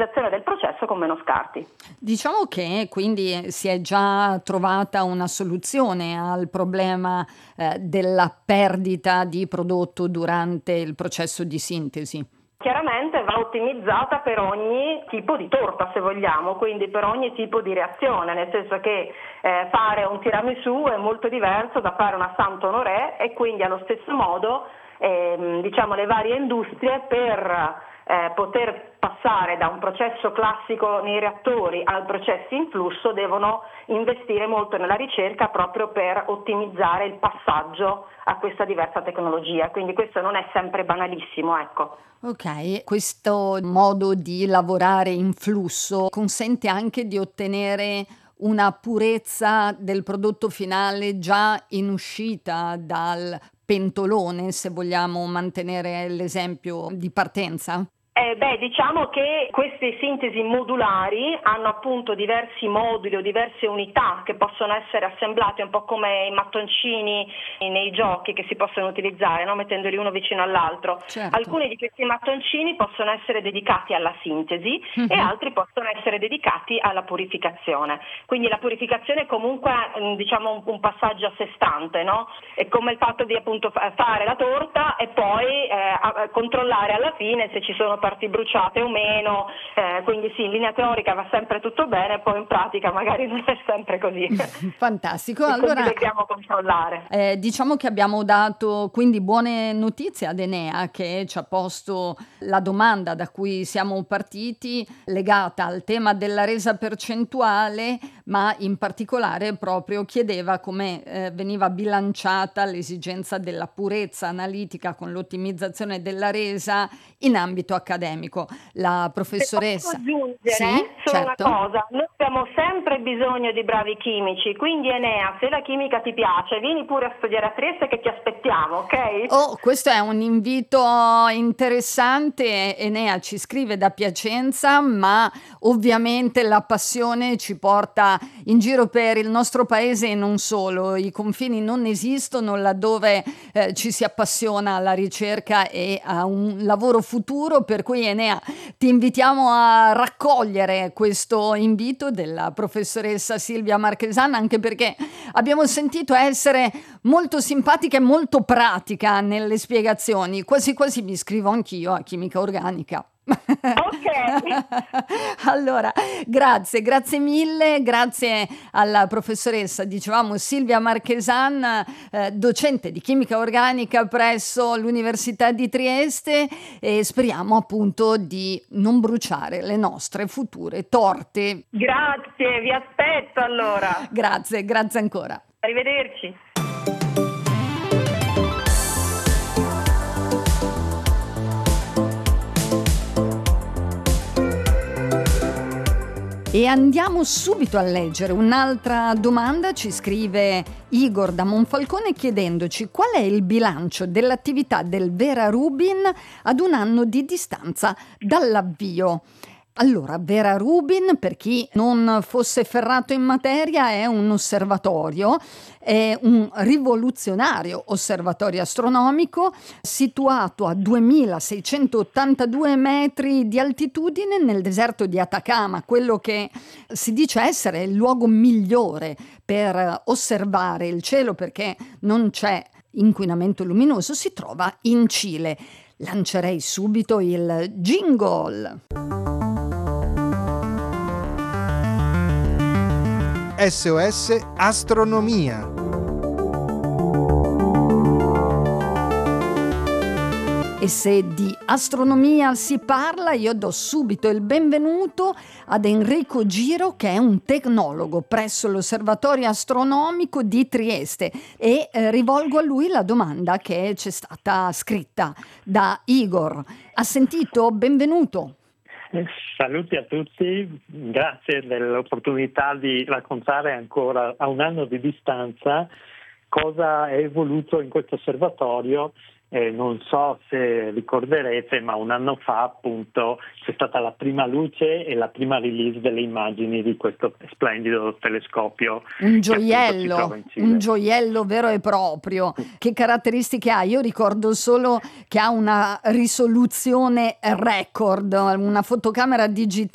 ottimizzazione del processo con meno scarti. Diciamo che quindi si è già trovata una soluzione al problema della perdita di prodotto durante il processo di sintesi. Chiaramente va ottimizzata per ogni tipo di torta, se vogliamo, quindi per ogni tipo di reazione, nel senso che fare un tiramisù è molto diverso da fare una Saint-Honoré, e quindi allo stesso modo le varie industrie per poter passare da un processo classico nei reattori al processo in flusso devono investire molto nella ricerca proprio per ottimizzare il passaggio a questa diversa tecnologia, quindi questo non è sempre banalissimo, ecco. Ok, questo modo di lavorare in flusso consente anche di ottenere una purezza del prodotto finale già in uscita dal pentolone, se vogliamo mantenere l'esempio di partenza? Diciamo che queste sintesi modulari hanno appunto diversi moduli o diverse unità che possono essere assemblate un po' come i mattoncini nei giochi che si possono utilizzare, no? Mettendoli uno vicino all'altro. Certo. Alcuni di questi mattoncini possono essere dedicati alla sintesi e altri possono essere dedicati alla purificazione. Quindi la purificazione è comunque un passaggio a sé stante, no? È come il fatto di appunto fare la torta e poi controllare alla fine se ci sono parti bruciate o meno, quindi sì, in linea teorica va sempre tutto bene, poi in pratica magari non è sempre così. Fantastico. E allora dobbiamo controllare. Diciamo che abbiamo dato quindi buone notizie ad Enea, che ci ha posto la domanda da cui siamo partiti legata al tema della resa percentuale, ma in particolare proprio chiedeva come veniva bilanciata l'esigenza della purezza analitica con l'ottimizzazione della resa in ambito accademico. La professoressa... Se posso aggiungere Sì, solo certo. una cosa, noi abbiamo sempre bisogno di bravi chimici, quindi Enea, se la chimica ti piace, vieni pure a studiare a Trieste che ti aspettiamo, ok? Oh, questo è un invito interessante. Enea ci scrive da Piacenza, ma ovviamente la passione ci porta in giro per il nostro paese e non solo. I confini non esistono laddove ci si appassiona alla ricerca e a un lavoro futuro, per cui Enea ti invitiamo a raccogliere questo invito della professoressa Silvia Marchesan, anche perché abbiamo sentito essere molto simpatica e molto pratica nelle spiegazioni. Quasi quasi mi iscrivo anch'io a chimica organica. Ok. Allora, grazie mille, grazie alla professoressa, dicevamo Silvia Marchesan, docente di chimica organica presso l'Università di Trieste, e speriamo appunto di non bruciare le nostre future torte. Grazie, vi aspetto allora. Grazie ancora. Arrivederci. E andiamo subito a leggere un'altra domanda. Ci scrive Igor da Monfalcone chiedendoci qual è il bilancio dell'attività del Vera Rubin ad un anno di distanza dall'avvio. Allora, Vera Rubin, per chi non fosse ferrato in materia, è un osservatorio, è un rivoluzionario osservatorio astronomico situato a 2682 metri di altitudine nel deserto di Atacama, quello che si dice essere il luogo migliore per osservare il cielo perché non c'è inquinamento luminoso, si trova in Cile. Lancerei subito il jingle. SOS Astronomia. E se di astronomia si parla, io do subito il benvenuto ad Enrico Giro, che è un tecnologo presso l'Osservatorio Astronomico di Trieste, e rivolgo a lui la domanda che ci è stata scritta da Igor. Ha sentito? Benvenuto. Saluti a tutti, grazie dell'opportunità di raccontare ancora a un anno di distanza cosa è evoluto in questo osservatorio. Non so se ricorderete, ma un anno fa appunto c'è stata la prima luce e la prima release delle immagini di questo splendido telescopio. Un gioiello vero e proprio. Che caratteristiche ha? Io ricordo solo che ha una risoluzione record, una fotocamera digitale